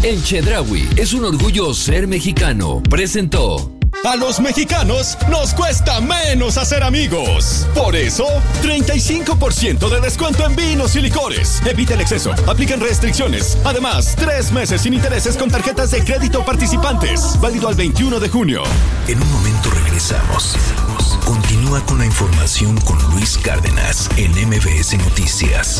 El Chedraui es un orgullo ser mexicano. Presentó. A los mexicanos nos cuesta menos hacer amigos. Por eso, 35% de descuento en vinos y licores. Evita el exceso. Aplican restricciones. Además, 3 meses sin intereses con tarjetas de crédito participantes. Válido al 21 de junio. En un momento regresamos. Continúa con la información con Luis Cárdenas en MBS Noticias.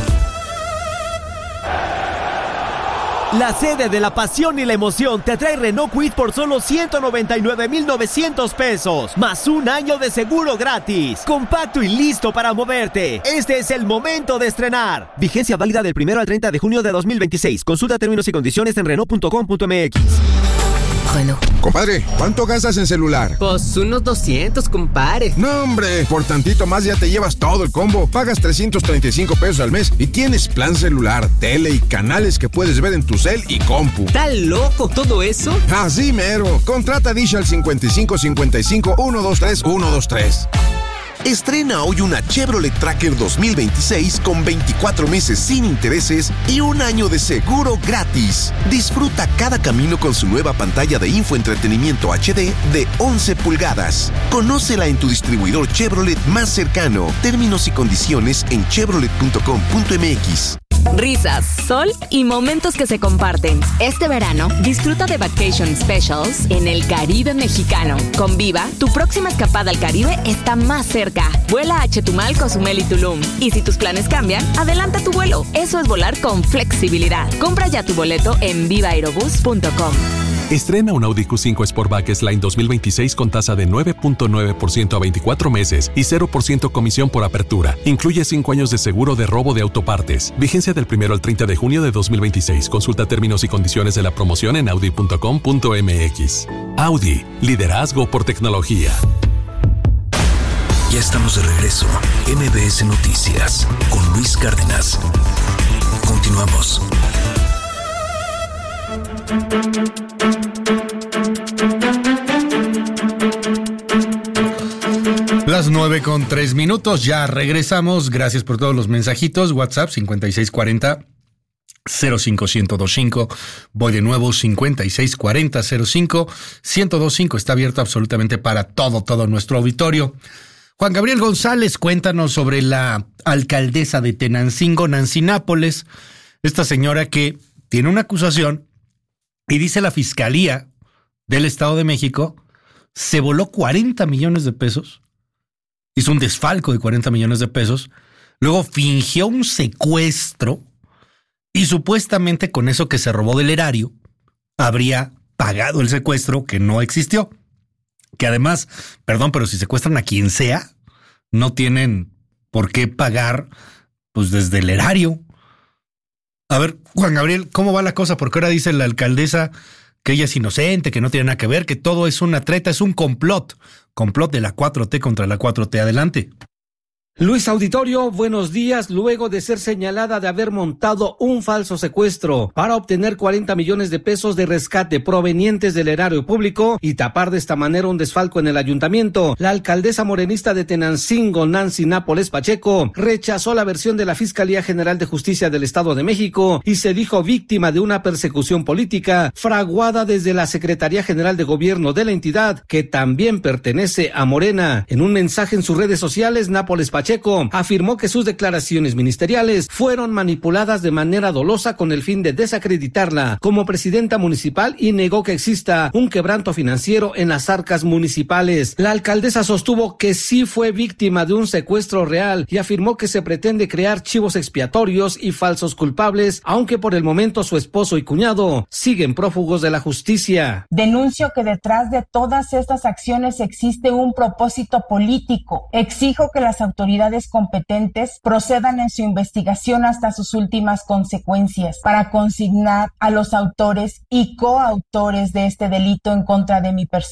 La sede de la pasión y la emoción te trae Renault Kwid por solo 199,900 pesos, más un año de seguro gratis. Compacto y listo para moverte. Este es el momento de estrenar. Vigencia válida del 1 al 30 de junio de 2026. Consulta términos y condiciones en Renault.com.mx. Bueno. Compadre, ¿cuánto gastas en celular? Pues unos 200, compadre. No, hombre, por tantito más ya te llevas todo el combo. Pagas 335 pesos al mes y tienes plan celular, tele y canales que puedes ver en tu cel y compu. ¿Está loco todo eso? Así mero. Contrata Dish al 55 55 123 123. Estrena hoy una Chevrolet Tracker 2026 con 24 meses sin intereses y un año de seguro gratis. Disfruta cada camino con su nueva pantalla de infoentretenimiento HD de 11 pulgadas. Conócela en tu distribuidor Chevrolet más cercano. Términos y condiciones en chevrolet.com.mx. Risas, sol y momentos que se comparten. Este verano, disfruta de Vacation Specials en el Caribe mexicano. Con Viva, tu próxima escapada al Caribe está más cerca. Vuela a Chetumal, Cozumel y Tulum. Y si tus planes cambian, adelanta tu vuelo. Eso es volar con flexibilidad. Compra ya tu boleto en vivaaerobus.com. Estrena un Audi Q5 Sportback S-Line 2026 con tasa de 9.9% a 24 meses y 0% comisión por apertura. Incluye 5 años de seguro de robo de autopartes. Vigencia del 1 al 30 de junio de 2026. Consulta términos y condiciones de la promoción en audi.com.mx. Audi, liderazgo por tecnología. Ya estamos de regreso. MBS Noticias con Luis Cárdenas. Continuamos. Las 9:03, ya regresamos. Gracias por todos los mensajitos. WhatsApp 5640-05125. Voy de nuevo, 5640-05125. Está abierto absolutamente para todo nuestro auditorio. Juan Gabriel González, cuéntanos sobre la alcaldesa de Tenancingo, Nancy Nápoles. Esta señora que tiene una acusación y dice la Fiscalía del Estado de México se voló 40 millones de pesos. Hizo un desfalco de 40 millones de pesos, luego fingió un secuestro y supuestamente con eso que se robó del erario habría pagado el secuestro que no existió. Que además, perdón, pero si secuestran a quien sea, no tienen por qué pagar pues desde el erario. A ver, Juan Gabriel, ¿cómo va la cosa? Porque ahora dice la alcaldesa que ella es inocente, que no tiene nada que ver, que todo es una treta, es un complot de la 4T contra la 4T. Adelante. Luis Auditorio, buenos días. Luego de ser señalada de haber montado un falso secuestro para obtener 40 millones de pesos de rescate provenientes del erario público y tapar de esta manera un desfalco en el ayuntamiento, la alcaldesa morenista de Tenancingo, Nancy Nápoles Pacheco, rechazó la versión de la Fiscalía General de Justicia del Estado de México y se dijo víctima de una persecución política fraguada desde la Secretaría General de Gobierno de la entidad, que también pertenece a Morena. En un mensaje en sus redes sociales, Nápoles Pacheco afirmó que sus declaraciones ministeriales fueron manipuladas de manera dolosa con el fin de desacreditarla como presidenta municipal y negó que exista un quebranto financiero en las arcas municipales. La alcaldesa sostuvo que sí fue víctima de un secuestro real y afirmó que se pretende crear chivos expiatorios y falsos culpables, aunque por el momento su esposo y cuñado siguen prófugos de la justicia. Denuncio que detrás de todas estas acciones existe un propósito político. Exijo que las autoridades competentes procedan en su investigación hasta sus últimas consecuencias para consignar a los autores y coautores de este delito en contra de mi persona.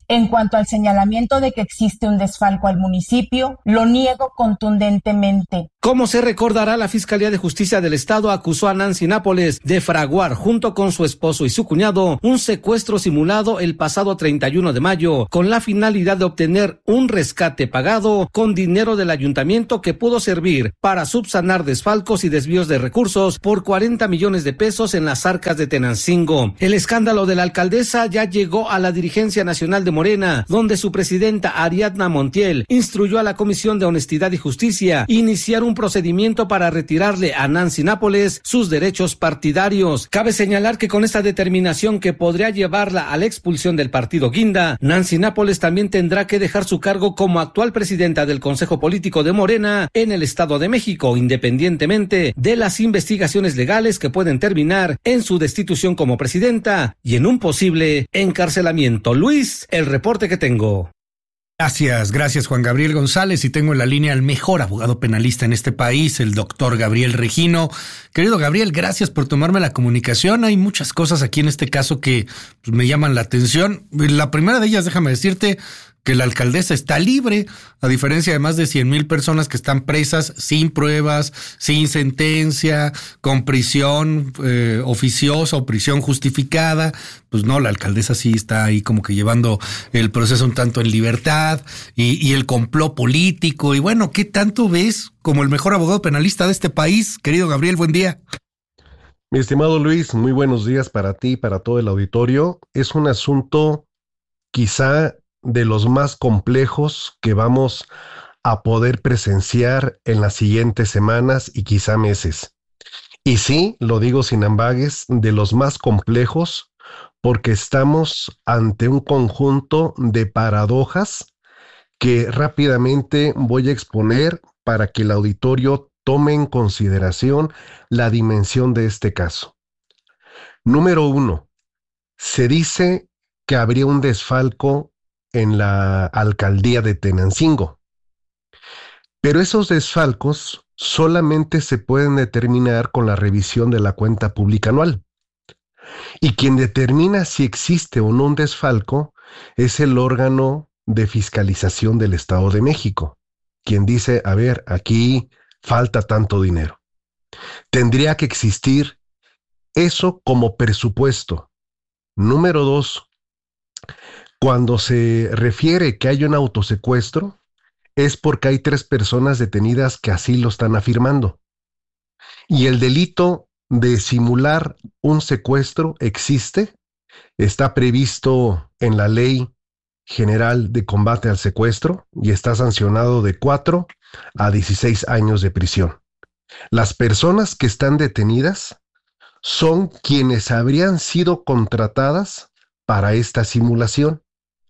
En cuanto al señalamiento de que existe un desfalco al municipio, lo niego contundentemente. Como se recordará, la Fiscalía de Justicia del Estado acusó a Nancy Nápoles de fraguar, junto con su esposo y su cuñado, un secuestro simulado el pasado 31 de mayo, con la finalidad de obtener un rescate pagado con dinero del ayuntamiento que pudo servir para subsanar desfalcos y desvíos de recursos por 40 millones de pesos en las arcas de Tenancingo. El escándalo de la alcaldesa ya llegó a la dirigencia nacional de Morena, donde su presidenta Ariadna Montiel instruyó a la Comisión de Honestidad y Justicia iniciar un procedimiento para retirarle a Nancy Nápoles sus derechos partidarios. Cabe señalar que con esta determinación que podría llevarla a la expulsión del partido Guinda, Nancy Nápoles también tendrá que dejar su cargo como actual presidenta del Consejo Político de Morena en el Estado de México, independientemente de las investigaciones legales que pueden terminar en su destitución como presidenta y en un posible encarcelamiento. Luis, el reporte que tengo. Gracias Juan Gabriel González, y tengo en la línea al mejor abogado penalista en este país, el doctor Gabriel Regino. Querido Gabriel, gracias por tomarme la comunicación. Hay muchas cosas aquí en este caso que me llaman la atención. La primera de ellas, déjame decirte que la alcaldesa está libre, a diferencia de más de 100,000 personas que están presas sin pruebas, sin sentencia, con prisión oficiosa o prisión justificada. Pues no, la alcaldesa sí está ahí como que llevando el proceso un tanto en libertad y el complot político. Y bueno, ¿qué tanto ves como el mejor abogado penalista de este país? Querido Gabriel, buen día. Mi estimado Luis, muy buenos días para ti y para todo el auditorio. Es un asunto quizá de los más complejos que vamos a poder presenciar en las siguientes semanas y quizá meses. Y sí, lo digo sin ambages, de los más complejos, porque estamos ante un conjunto de paradojas que rápidamente voy a exponer para que el auditorio tome en consideración la dimensión de este caso. Número 1. Se dice que habría un desfalco en la alcaldía de Tenancingo. Pero esos desfalcos solamente se pueden determinar con la revisión de la cuenta pública anual. Y quien determina si existe o no un desfalco es el órgano de fiscalización del Estado de México, quien dice, a ver, aquí falta tanto dinero. Tendría que existir eso como presupuesto. Número 2. Cuando se refiere que hay un autosecuestro, es porque hay 3 personas detenidas que así lo están afirmando. Y el delito de simular un secuestro existe, está previsto en la Ley General de Combate al Secuestro y está sancionado de 4 a 16 años de prisión. Las personas que están detenidas son quienes habrían sido contratadas para esta simulación.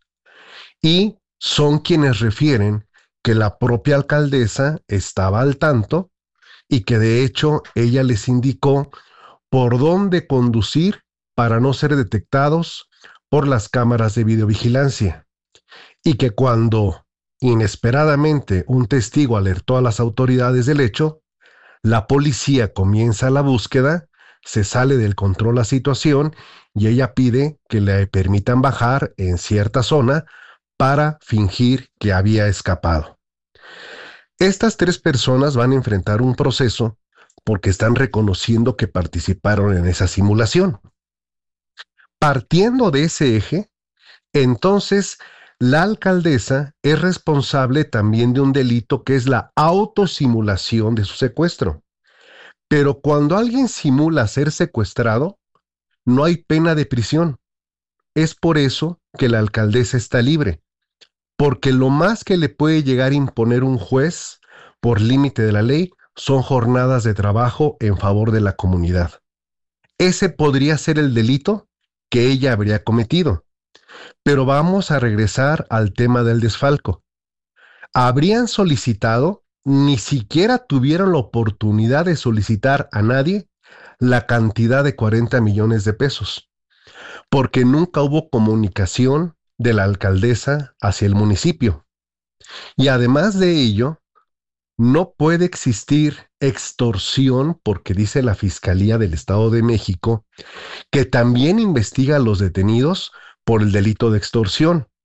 Y son quienes refieren que la propia alcaldesa estaba al tanto y que de hecho ella les indicó por dónde conducir para no ser detectados por las cámaras de videovigilancia. Y que cuando inesperadamente un testigo alertó a las autoridades del hecho, la policía comienza la búsqueda, se sale del control la situación y ella pide que le permitan bajar en cierta zona para fingir que había escapado. Estas 3 personas van a enfrentar un proceso porque están reconociendo que participaron en esa simulación. Partiendo de ese eje, entonces la alcaldesa es responsable también de un delito que es la autosimulación de su secuestro. Pero cuando alguien simula ser secuestrado, no hay pena de prisión. Es por eso que la alcaldesa está libre, porque lo más que le puede llegar a imponer un juez por límite de la ley son jornadas de trabajo en favor de la comunidad. Ese podría ser el delito que ella habría cometido. Pero vamos a regresar al tema del desfalco. Habrían solicitado, ni siquiera tuvieron la oportunidad de solicitar a nadie la cantidad de 40 millones de pesos, porque nunca hubo comunicación de la alcaldesa hacia el municipio. Y además de ello, no puede existir extorsión porque dice la Fiscalía del Estado de México que también investiga a los detenidos por el delito de extorsión.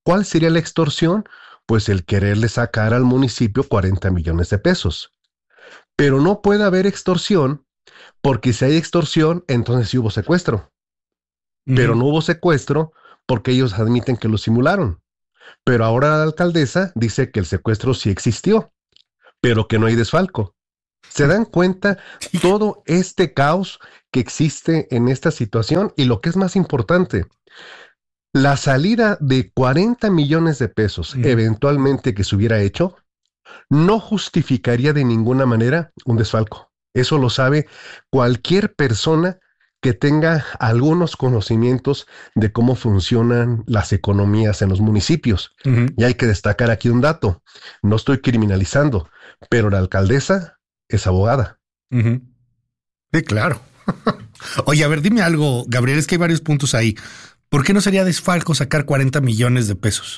¿Cuál sería la extorsión? Pues el quererle sacar al municipio 40 millones de pesos. Pero no puede haber extorsión, porque si hay extorsión, entonces sí hubo secuestro. Pero no hubo secuestro porque ellos admiten que lo simularon. Pero ahora la alcaldesa dice que el secuestro sí existió, pero que no hay desfalco. ¿Se dan cuenta todo este caos que existe en esta situación? Y lo que es más importante, la salida de 40 millones de pesos eventualmente que se hubiera hecho, no justificaría de ninguna manera un desfalco. Eso lo sabe cualquier persona que tenga algunos conocimientos de cómo funcionan las economías en los municipios. Y hay que destacar aquí un dato. No estoy criminalizando, pero la alcaldesa es abogada. Sí, claro. Oye, a ver, dime algo, Gabriel, es que hay varios puntos ahí. ¿Por qué no sería desfalco sacar 40 millones de pesos?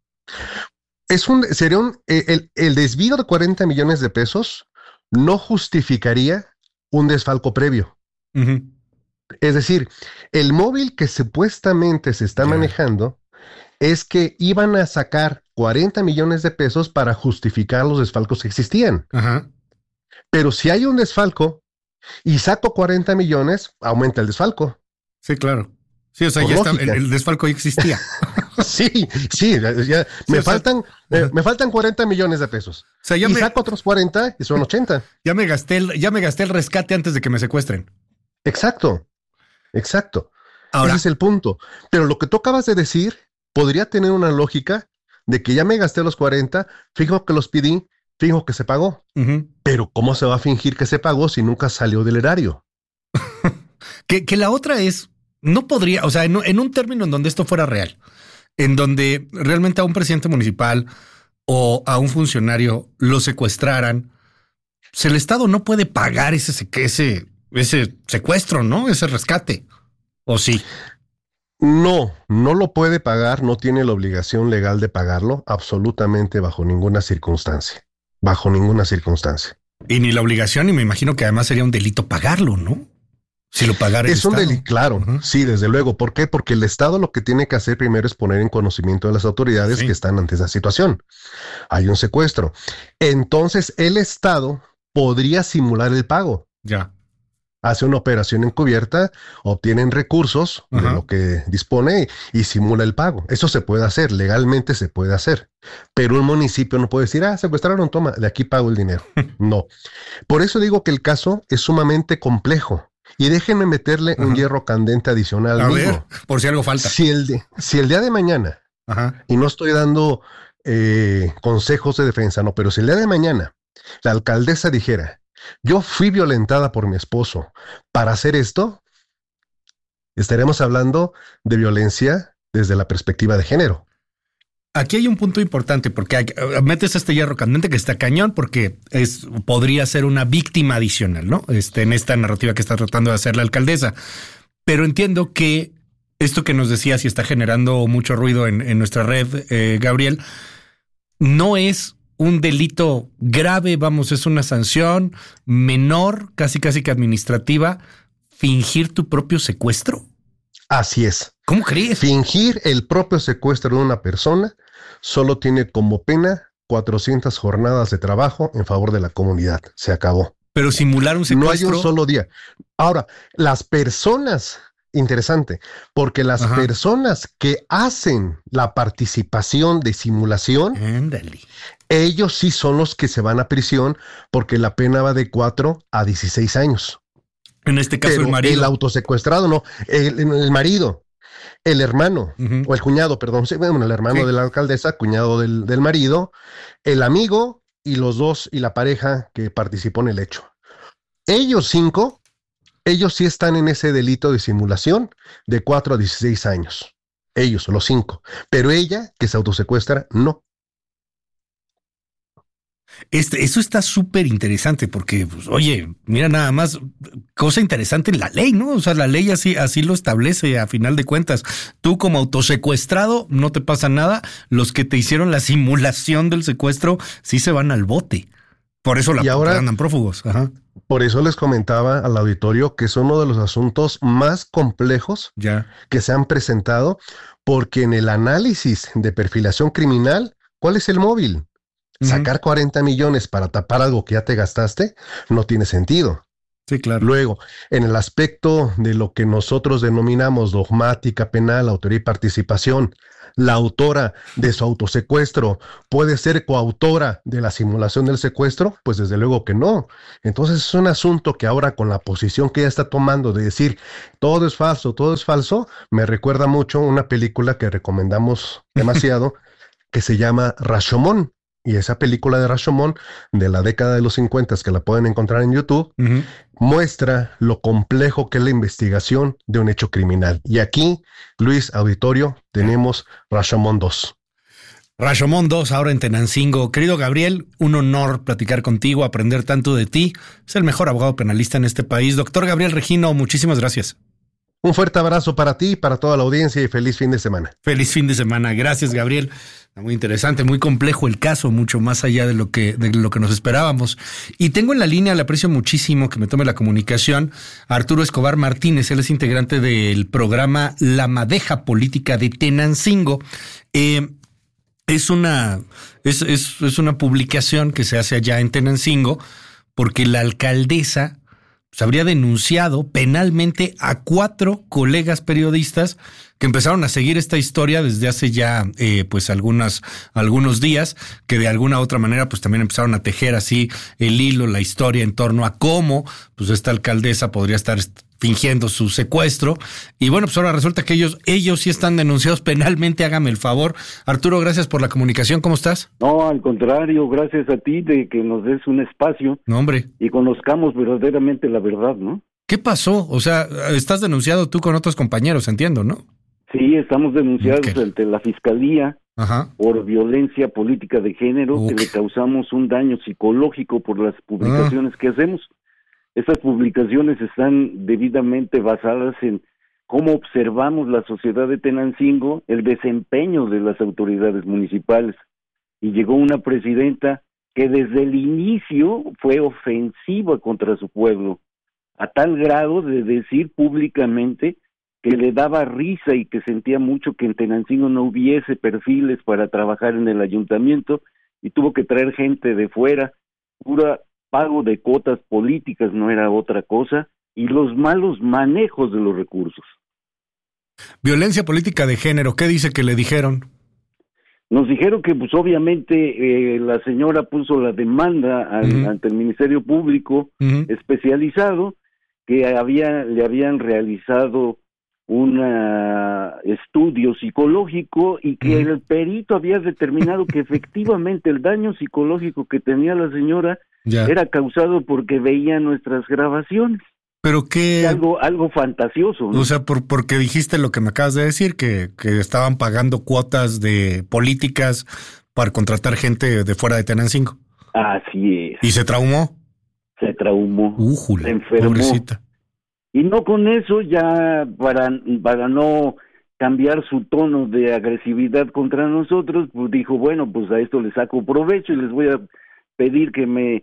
El desvío de 40 millones de pesos no justificaría un desfalco previo. Es decir, el móvil que supuestamente se está manejando es que iban a sacar 40 millones de pesos para justificar los desfalcos que existían. Pero si hay un desfalco y saco 40 millones, aumenta el desfalco. Sí, claro. Sí, o sea, ya está, el desfalco ya existía. Sí, ya me faltan 40 millones de pesos. O sea, y saco otros 40 y son 80. Ya me gasté el rescate antes de que me secuestren. Exacto. Ahora, ese es el punto. Pero lo que tú acabas de decir podría tener una lógica de que ya me gasté los 40, fijo que los pedí, fijo que se pagó. Pero ¿cómo se va a fingir que se pagó si nunca salió del erario? que la otra es, no podría, o sea, en un término en donde esto fuera real, en donde realmente a un presidente municipal o a un funcionario lo secuestraran, si el Estado no puede pagar ese secuestro, ¿no? Ese rescate. ¿O sí? No lo puede pagar, no tiene la obligación legal de pagarlo, absolutamente bajo ninguna circunstancia. Y ni la obligación, y me imagino que además sería un delito pagarlo, ¿no? Si lo pagara el Estado. Es un delito, claro, sí, desde luego. ¿Por qué? Porque el Estado lo que tiene que hacer primero es poner en conocimiento de las autoridades que están ante esa situación. Hay un secuestro. Entonces, el Estado podría simular el pago. Ya. Hace una operación encubierta, obtienen recursos de lo que dispone y simula el pago. Eso se puede hacer, legalmente se puede hacer. Pero un municipio no puede decir, secuestraron, toma, de aquí pago el dinero. No. Por eso digo que el caso es sumamente complejo. Y déjenme meterle un hierro candente adicional. A ver, por si algo falta. Si el día de mañana, y no estoy dando consejos de defensa, no, pero si el día de mañana la alcaldesa dijera, yo fui violentada por mi esposo para hacer esto, estaremos hablando de violencia desde la perspectiva de género. Aquí hay un punto importante porque metes este hierro candente que está cañón porque podría ser una víctima adicional, ¿no? En esta narrativa que está tratando de hacer la alcaldesa. Pero entiendo que esto que nos decías y está generando mucho ruido en nuestra red, Gabriel, no es un delito grave, vamos, es una sanción menor, casi que administrativa, fingir tu propio secuestro. Así es. ¿Cómo crees? Fingir el propio secuestro de una persona solo tiene como pena 400 jornadas de trabajo en favor de la comunidad. Se acabó. Pero simular un secuestro. No hay un solo día. Ahora, las personas, interesante, porque las personas que hacen la participación de simulación, ellos sí son los que se van a prisión porque la pena va de 4 a 16 años. En este caso, pero el marido. El autosecuestrado no, el marido, el hermano, o el cuñado, perdón, bueno, el hermano de la alcaldesa, cuñado del marido, el amigo y los dos y la pareja que participó en el hecho. Ellos 5, ellos sí están en ese delito de simulación de 4 a 16 años. Ellos, los 5. Pero ella, que se autosecuestra, no. Eso está súper interesante porque, pues, oye, mira nada más, cosa interesante en la ley, ¿no? O sea, la ley así lo establece a final de cuentas. Tú como autosecuestrado no te pasa nada. Los que te hicieron la simulación del secuestro sí se van al bote. Por eso andan prófugos. Por eso les comentaba al auditorio que es uno de los asuntos más complejos que se han presentado, porque en el análisis de perfilación criminal, ¿cuál es el móvil? Sacar 40 millones para tapar algo que ya te gastaste no tiene sentido. Sí, claro. Luego, en el aspecto de lo que nosotros denominamos dogmática penal, autoría y participación, la autora de su autosecuestro puede ser coautora de la simulación del secuestro, pues desde luego que no. Entonces es un asunto que ahora, con la posición que ella está tomando de decir todo es falso, me recuerda mucho una película que recomendamos demasiado que se llama Rashomon. Y esa película de Rashomon de la década de los 50, que la pueden encontrar en YouTube, muestra lo complejo que es la investigación de un hecho criminal. Y aquí, Luis, auditorio, tenemos Rashomon 2. Rashomon 2, ahora en Tenancingo. Querido Gabriel, un honor platicar contigo, aprender tanto de ti. Es el mejor abogado penalista en este país. Doctor Gabriel Regino, muchísimas gracias. Un fuerte abrazo para ti, para toda la audiencia, y feliz fin de semana. Feliz fin de semana. Gracias, Gabriel. Muy interesante, muy complejo el caso, mucho más allá de lo que nos esperábamos. Y tengo en la línea, le aprecio muchísimo que me tome la comunicación, a Arturo Escobar Martínez. Él es integrante del programa La Madeja Política de Tenancingo. Es una publicación que se hace allá en Tenancingo porque la alcaldesa se habría denunciado penalmente a 4 colegas periodistas que empezaron a seguir esta historia desde hace ya pues algunos días, que de alguna u otra manera pues también empezaron a tejer así el hilo, la historia en torno a cómo pues esta alcaldesa podría estar fingiendo su secuestro. Y bueno, pues ahora resulta que ellos sí están denunciados penalmente. Hágame el favor. Arturo, gracias por la comunicación. ¿Cómo estás? No, al contrario, gracias a ti de que nos des un espacio. No, hombre. Y conozcamos verdaderamente la verdad, ¿no? ¿Qué pasó? O sea, estás denunciado tú con otros compañeros, entiendo, ¿no? Sí, estamos denunciados ante la Fiscalía por violencia política de género, que le causamos un daño psicológico por las publicaciones que hacemos. Estas publicaciones están debidamente basadas en cómo observamos la sociedad de Tenancingo, el desempeño de las autoridades municipales. Y llegó una presidenta que desde el inicio fue ofensiva contra su pueblo, a tal grado de decir públicamente que le daba risa y que sentía mucho que en Tenancingo no hubiese perfiles para trabajar en el ayuntamiento, y tuvo que traer gente de fuera, pura pago de cuotas políticas, no era otra cosa, y los malos manejos de los recursos. Violencia política de género, ¿qué dice que le dijeron? Nos dijeron que pues obviamente la señora puso la demanda ante el Ministerio Público especializado, que le habían realizado un estudio psicológico y que el perito había determinado que efectivamente el daño psicológico que tenía la señora era causado porque veía nuestras grabaciones. Pero qué... Algo fantasioso, ¿no? O sea, porque dijiste lo que me acabas de decir, que estaban pagando cuotas de políticas para contratar gente de fuera de Tenancingo. Así es. ¿Y se traumó? Se traumó. Újule, se enfermó. Pobrecita. Y no con eso, ya para no cambiar su tono de agresividad contra nosotros, pues dijo, bueno, pues a esto le saco provecho y les voy a pedir que me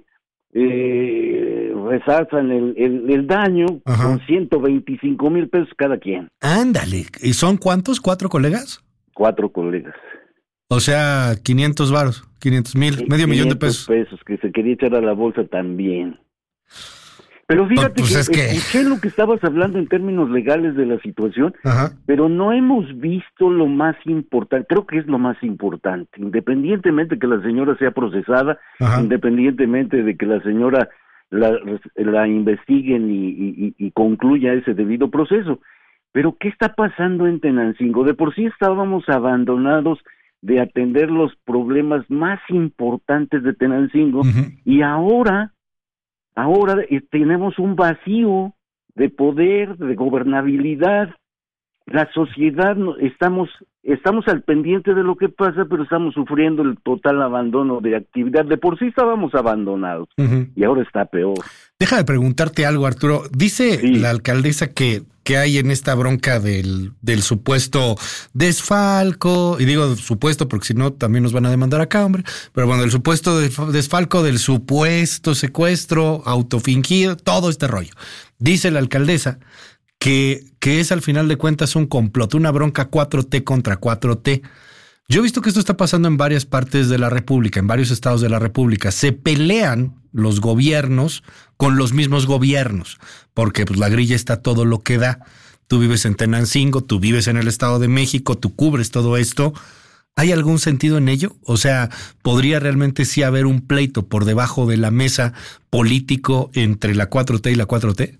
resalzan el daño con 125,000 pesos cada quien. Ándale, ¿y son cuántos? ¿4 colegas? 4 colegas. O sea, 500 varos, 500,000, medio millón de pesos. Que se quería echar a la bolsa también. Pero fíjate escuché lo que estabas hablando en términos legales de la situación, pero no hemos visto lo más importante. Creo que es lo más importante, independientemente de que la señora sea procesada, independientemente de que la señora la investiguen y concluya ese debido proceso. Pero ¿qué está pasando en Tenancingo? De por sí estábamos abandonados de atender los problemas más importantes de Tenancingo, y ahora tenemos un vacío de poder, de gobernabilidad. La sociedad, estamos al pendiente de lo que pasa, pero estamos sufriendo el total abandono de actividad. De por sí estábamos abandonados, y ahora está peor. Deja de preguntarte algo, Arturo. Dice la alcaldesa que que hay en esta bronca del supuesto desfalco, y digo supuesto porque si no también nos van a demandar acá, hombre, pero bueno, el supuesto desfalco, del supuesto secuestro autofingido, todo este rollo. Dice la alcaldesa que es al final de cuentas un complot, una bronca 4T contra 4T. Yo he visto que esto está pasando en varias partes de la República, en varios estados de la República. Se pelean los gobiernos con los mismos gobiernos, porque pues la grilla está todo lo que da. Tú vives en Tenancingo, tú vives en el Estado de México, tú cubres todo esto. ¿Hay algún sentido en ello? O sea, ¿podría realmente sí haber un pleito por debajo de la mesa político entre la 4T y la 4T?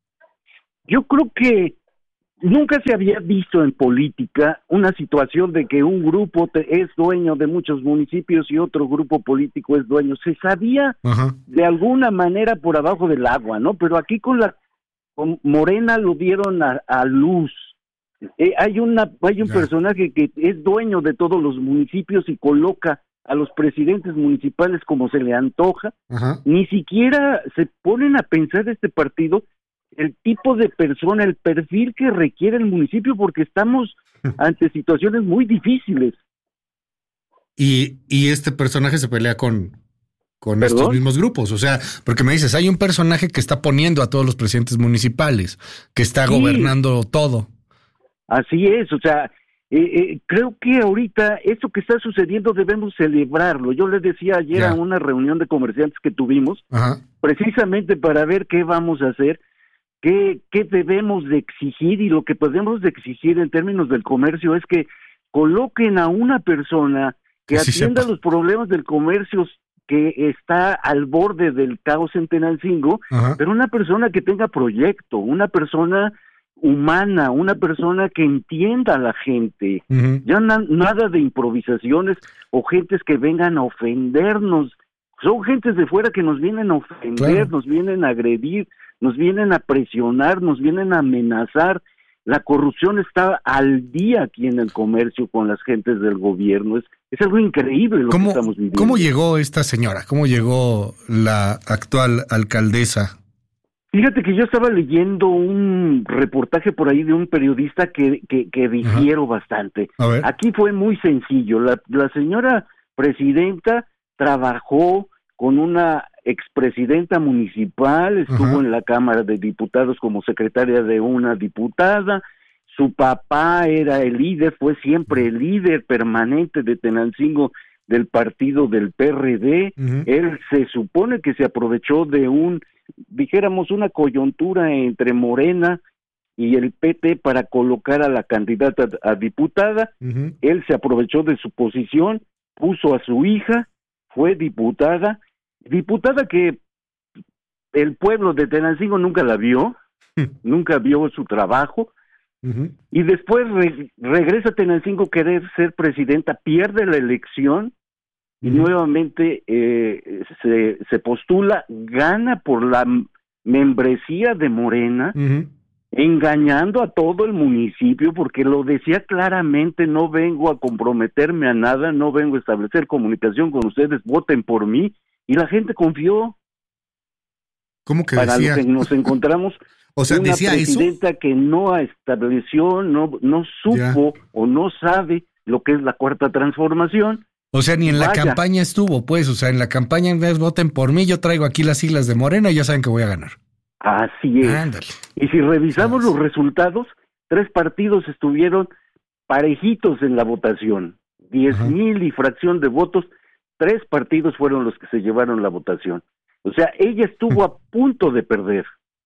Yo creo que nunca se había visto en política una situación de que un grupo es dueño de muchos municipios y otro grupo político es dueño. Se sabía de alguna manera por abajo del agua, ¿no? Pero aquí con Morena lo dieron a luz. Hay un personaje que es dueño de todos los municipios y coloca a los presidentes municipales como se le antoja. Ni siquiera se ponen a pensar este partido el tipo de persona, el perfil que requiere el municipio, porque estamos ante situaciones muy difíciles. Y este personaje se pelea con estos mismos grupos, o sea, porque me dices, hay un personaje que está poniendo a todos los presidentes municipales, que está gobernando todo. Así es, o sea, creo que ahorita esto que está sucediendo debemos celebrarlo. Yo les decía ayer a una reunión de comerciantes que tuvimos, precisamente para ver qué vamos a hacer, qué debemos de exigir, y lo que podemos de exigir en términos del comercio es que coloquen a una persona que atienda los problemas del comercio que está al borde del caos en Tenancingo, pero una persona que tenga proyecto, una persona humana, una persona que entienda a la gente, ya nada de improvisaciones o gentes que vengan a ofendernos. Son gentes de fuera que nos vienen a ofender, nos vienen a agredir, nos vienen a presionar, nos vienen a amenazar. La corrupción está al día aquí en el comercio con las gentes del gobierno. Es algo increíble lo que estamos viviendo. ¿Cómo llegó esta señora? ¿Cómo llegó la actual alcaldesa? Fíjate que yo estaba leyendo un reportaje por ahí de un periodista que difiero bastante. Aquí fue muy sencillo. La señora presidenta trabajó con una expresidenta municipal, estuvo en la Cámara de Diputados como secretaria de una diputada, su papá era el líder, fue siempre el líder permanente de Tenancingo del partido del PRD, él se supone que se aprovechó de una coyuntura entre Morena y el PT para colocar a la candidata a diputada, él se aprovechó de su posición, puso a su hija, fue diputada que el pueblo de Tenancingo nunca la vio, nunca vio su trabajo, y después regresa a Tenancingo a querer ser presidenta, pierde la elección, y nuevamente se postula, gana por la membresía de Morena, engañando a todo el municipio, porque lo decía claramente: no vengo a comprometerme a nada, no vengo a establecer comunicación con ustedes, voten por mí. Y la gente confió. ¿Cómo que para decía? Lo que nos encontramos una presidenta que no estableció, no supo o no sabe lo que es la cuarta transformación. O sea, ni en la campaña estuvo, pues. O sea, en la campaña, en vez voten por mí, yo traigo aquí las siglas de Morena y ya saben que voy a ganar. Así es. Ándale. Y si revisamos los resultados, 3 partidos estuvieron parejitos en la votación. 10,000 y fracción de votos. 3 partidos fueron los que se llevaron la votación. O sea, ella estuvo a punto de perder.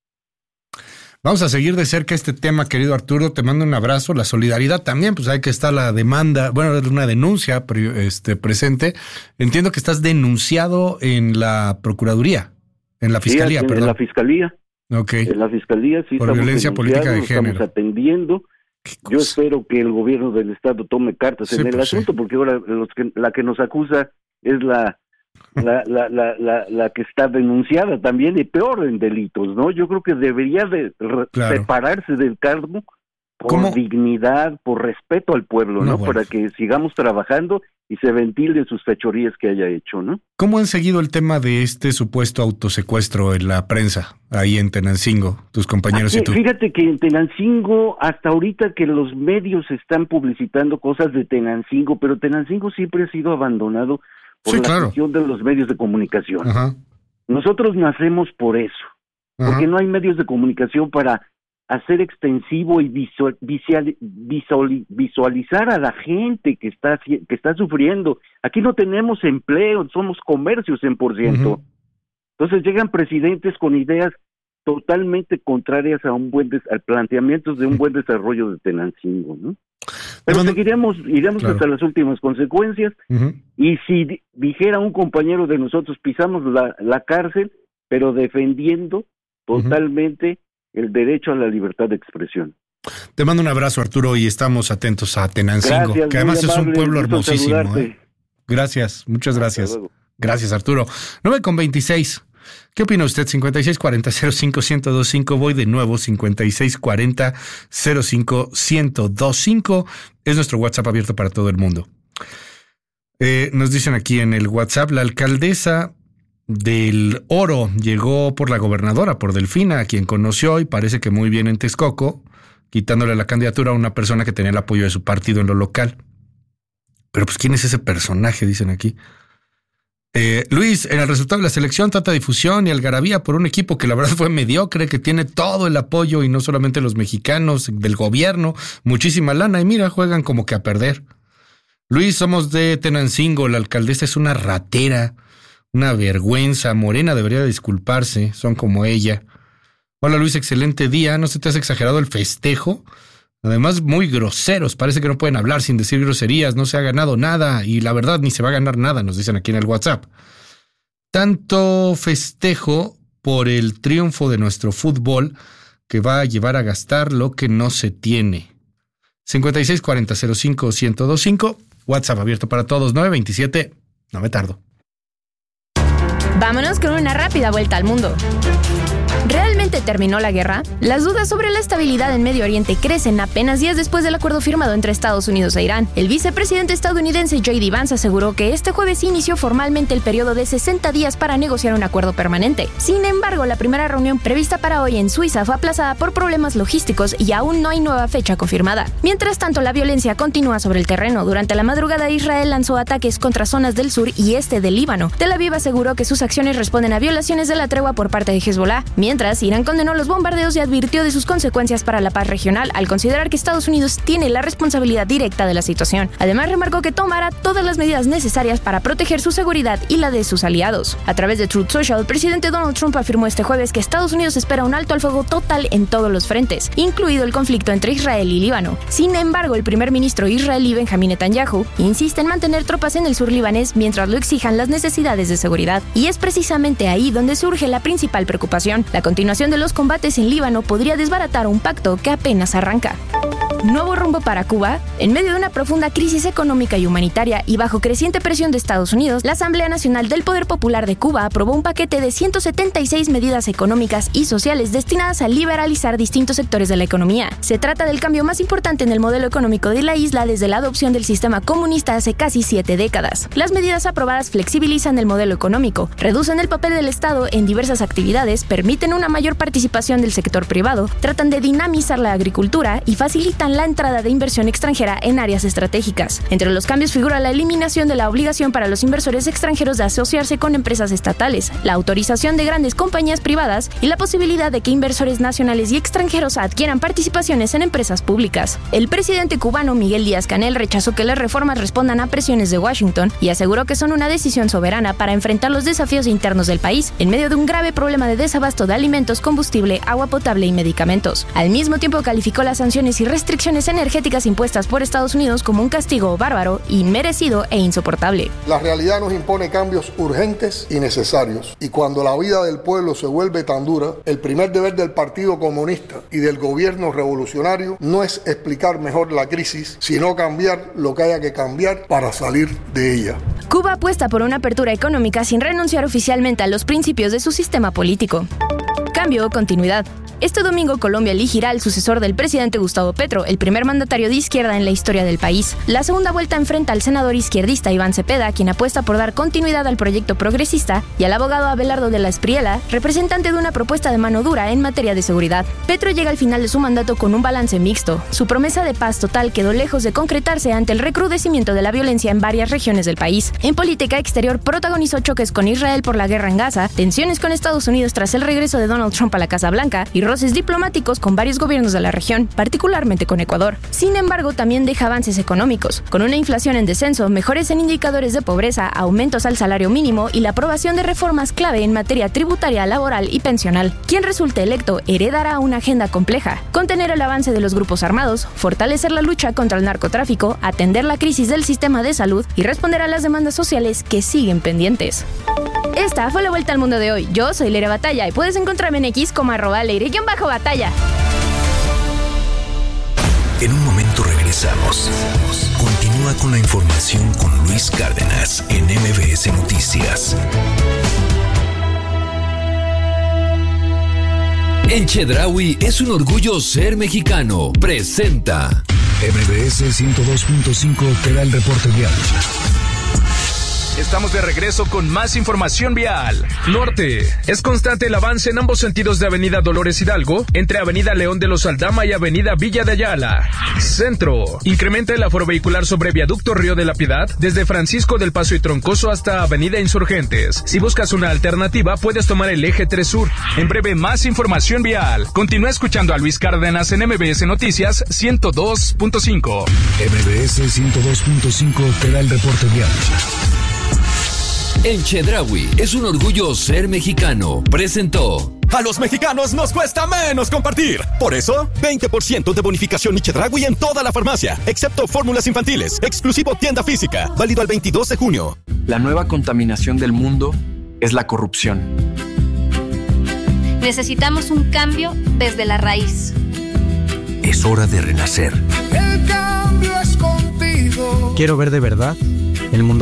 Vamos a seguir de cerca este tema, querido Arturo. Te mando un abrazo. La solidaridad también, pues hay que estar la demanda, bueno, es una denuncia presente. Entiendo que estás denunciado en la Procuraduría, en la Fiscalía, perdón. En la Fiscalía. Okay. En la Fiscalía, sí. Por violencia política de género. Estamos atendiendo. Yo espero que el gobierno del Estado tome cartas en el asunto, porque ahora la que nos acusa es la que está denunciada también, y peor en delitos, ¿no? Yo creo que debería de separarse del cargo por dignidad, por respeto al pueblo, ¿no? Bueno. Para que sigamos trabajando y se ventile sus fechorías que haya hecho, ¿no? ¿Cómo han seguido el tema de este supuesto autosecuestro en la prensa, ahí en Tenancingo, tus compañeros y tú? Fíjate que en Tenancingo, hasta ahorita que los medios están publicitando cosas de Tenancingo, pero Tenancingo siempre ha sido abandonado por la cuestión de los medios de comunicación. Ajá. Nosotros nacemos por eso, porque no hay medios de comunicación para hacer extensivo y visualizar a la gente que está sufriendo. Aquí no tenemos empleo, somos comercio 100%. Entonces llegan presidentes con ideas totalmente contrarias a planteamientos de un buen desarrollo de Tenancingo, ¿no? Pero iremos hasta las últimas consecuencias, y si dijera un compañero de nosotros, pisamos la cárcel, pero defendiendo totalmente el derecho a la libertad de expresión. Te mando un abrazo, Arturo, y estamos atentos a Tenancingo, gracias, que además es un pueblo hermosísimo. Gracias, muchas gracias. Gracias, Arturo. 9:26. ¿Qué opina usted? 5640-05-1025. Voy de nuevo, 5640-05-1025. Es nuestro WhatsApp abierto para todo el mundo. Nos dicen aquí en el WhatsApp, la alcaldesa del Oro llegó por la gobernadora, por Delfina, a quien conoció y parece que muy bien en Texcoco, quitándole la candidatura a una persona que tenía el apoyo de su partido en lo local. Pero pues, ¿quién es ese personaje? Dicen aquí. Luis, en el resultado de la selección, tanta difusión y algarabía por un equipo que la verdad fue mediocre, que tiene todo el apoyo y no solamente los mexicanos, del gobierno, muchísima lana, y mira, juegan como que a perder. Luis, somos de Tenancingo, la alcaldesa es una ratera, una vergüenza. Morena debería disculparse, son como ella. Hola Luis, excelente día. ¿No se te has exagerado el festejo? Además, muy groseros. Parece que no pueden hablar sin decir groserías. No se ha ganado nada y la verdad ni se va a ganar nada, nos dicen aquí en el WhatsApp. Tanto festejo por el triunfo de nuestro fútbol que va a llevar a gastar lo que no se tiene. 5640-05-1025. WhatsApp abierto para todos. 927. No me tardo. Vámonos con una rápida vuelta al mundo. ¿Realmente terminó la guerra? Las dudas sobre la estabilidad en Medio Oriente crecen apenas días después del acuerdo firmado entre Estados Unidos e Irán. El vicepresidente estadounidense J.D. Vance aseguró que este jueves inició formalmente el periodo de 60 días para negociar un acuerdo permanente. Sin embargo, la primera reunión prevista para hoy en Suiza fue aplazada por problemas logísticos y aún no hay nueva fecha confirmada. Mientras tanto, la violencia continúa sobre el terreno. Durante la madrugada, Israel lanzó ataques contra zonas del sur y este del Líbano. Tel Aviv aseguró que sus acciones responden a violaciones de la tregua por parte de Hezbollah. Mientras, Irán condenó los bombardeos y advirtió de sus consecuencias para la paz regional al considerar que Estados Unidos tiene la responsabilidad directa de la situación. Además, remarcó que tomará todas las medidas necesarias para proteger su seguridad y la de sus aliados. A través de Truth Social, el presidente Donald Trump afirmó este jueves que Estados Unidos espera un alto al fuego total en todos los frentes, incluido el conflicto entre Israel y Líbano. Sin embargo, el primer ministro israelí Benjamin Netanyahu insiste en mantener tropas en el sur libanés mientras lo exijan las necesidades de seguridad. Y es precisamente ahí donde surge la principal preocupación. La continuación de los combates en Líbano podría desbaratar un pacto que apenas arranca. Nuevo rumbo para Cuba. En medio de una profunda crisis económica y humanitaria y bajo creciente presión de Estados Unidos, la Asamblea Nacional del Poder Popular de Cuba aprobó un paquete de 176 medidas económicas y sociales destinadas a liberalizar distintos sectores de la economía. Se trata del cambio más importante en el modelo económico de la isla desde la adopción del sistema comunista hace casi 7 décadas. Las medidas aprobadas flexibilizan el modelo económico, reducen el papel del Estado en diversas actividades, permiten una mayor participación del sector privado, tratan de dinamizar la agricultura y facilitan la entrada de inversión extranjera en áreas estratégicas. Entre los cambios figura la eliminación de la obligación para los inversores extranjeros de asociarse con empresas estatales, la autorización de grandes compañías privadas y la posibilidad de que inversores nacionales y extranjeros adquieran participaciones en empresas públicas. El presidente cubano Miguel Díaz-Canel rechazó que las reformas respondan a presiones de Washington y aseguró que son una decisión soberana para enfrentar los desafíos internos del país en medio de un grave problema de desabasto de alimentos, combustible, agua potable y medicamentos. Al mismo tiempo calificó las sanciones y restricciones energéticas impuestas por Estados Unidos como un castigo bárbaro, inmerecido e insoportable. La realidad nos impone cambios urgentes y necesarios, y cuando la vida del pueblo se vuelve tan dura, el primer deber del Partido Comunista y del gobierno revolucionario no es explicar mejor la crisis, sino cambiar lo que haya que cambiar para salir de ella. Cuba apuesta por una apertura económica sin renunciar oficialmente a los principios de su sistema político. Cambio o continuidad. Este domingo Colombia elegirá al sucesor del presidente Gustavo Petro, el primer mandatario de izquierda en la historia del país. La segunda vuelta enfrenta al senador izquierdista Iván Cepeda, quien apuesta por dar continuidad al proyecto progresista, y al abogado Abelardo de la Espriella, representante de una propuesta de mano dura en materia de seguridad. Petro llega al final de su mandato con un balance mixto. Su promesa de paz total quedó lejos de concretarse ante el recrudecimiento de la violencia en varias regiones del país. En política exterior protagonizó choques con Israel por la guerra en Gaza, tensiones con Estados Unidos tras el regreso de Donald Trump a la Casa Blanca y roces diplomáticos con varios gobiernos de la región, particularmente con Ecuador. Sin embargo, también deja avances económicos, con una inflación en descenso, mejores en indicadores de pobreza, aumentos al salario mínimo y la aprobación de reformas clave en materia tributaria, laboral y pensional. Quien resulte electo heredará una agenda compleja: contener el avance de los grupos armados, fortalecer la lucha contra el narcotráfico, atender la crisis del sistema de salud y responder a las demandas sociales que siguen pendientes. Esta fue la vuelta al mundo de hoy. Yo soy Leire Batalla y puedes encontrarme en X como @Leire_Batalla. En un momento regresamos. Continúa con la información con Luis Cárdenas en MBS Noticias. En Chedraui es un orgullo ser mexicano. Presenta MBS 102.5 te da el reporte vial. Estamos de regreso con más información vial. Norte. Es constante el avance en ambos sentidos de Avenida Dolores Hidalgo, entre Avenida León de los Aldama y Avenida Villa de Ayala. Centro. Incrementa el aforo vehicular sobre Viaducto Río de la Piedad, desde Francisco del Paso y Troncoso hasta Avenida Insurgentes. Si buscas una alternativa, puedes tomar el eje 3 Sur. En breve, más información vial. Continúa escuchando a Luis Cárdenas en MBS Noticias 102.5. MBS 102.5 te da el reporte vial. En Chedraui es un orgullo ser mexicano. Presentó. A los mexicanos nos cuesta menos compartir. Por eso, 20% de bonificación y Chedraui en toda la farmacia, excepto fórmulas infantiles. Exclusivo tienda física. Válido al 22 de junio. La nueva contaminación del mundo es la corrupción. Necesitamos un cambio desde la raíz. Es hora de renacer. El cambio es contigo. Quiero ver de verdad el mundo